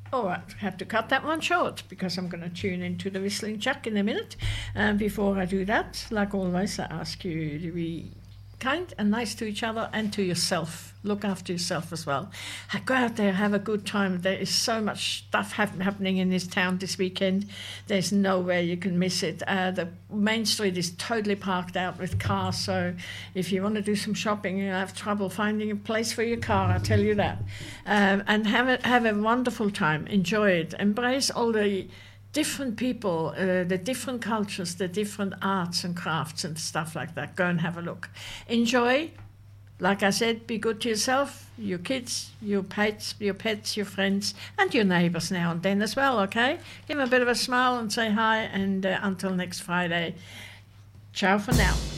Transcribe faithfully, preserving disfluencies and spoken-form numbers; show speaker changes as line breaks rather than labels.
All right, I have to cut that one short because I'm going to tune into the Whistling Chuck in a minute. And before I do that, like always, I ask you to be kind and nice to each other and to yourself. Look after yourself as well. Go out there, have a good time. There is so much stuff ha- happening in this town this weekend. There's nowhere you can miss it. Uh, the main street is totally parked out with cars, so if you want to do some shopping, you have trouble finding a place for your car, I'll tell you that. Um, and have a, have a wonderful time. Enjoy it. Embrace all the different people, uh, the different cultures, the different arts and crafts and stuff like that. Go and have a look. Enjoy. Like I said, be good to yourself, your kids, your pets, your pets, your friends, and your neighbours now and then as well, okay? Give them a bit of a smile and say hi, and uh, until next Friday, ciao for now.